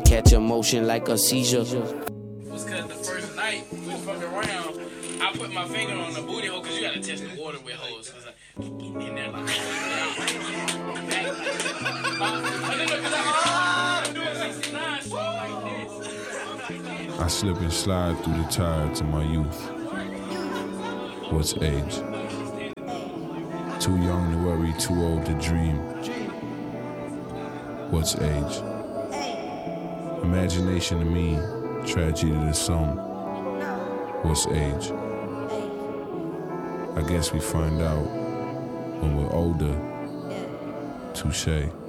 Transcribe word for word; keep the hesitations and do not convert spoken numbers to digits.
catch emotion like a seizure. Was cause the first night we was fucking around, I put my finger on the booty hole, cause you gotta test the water with hoes. Cause like, in there like, I slip and slide through the tides of my youth. What's age? Too young to worry, too old to dream. What's age? Imagination to me, tragedy to some. What's age? I guess we find out when we're older. Touché.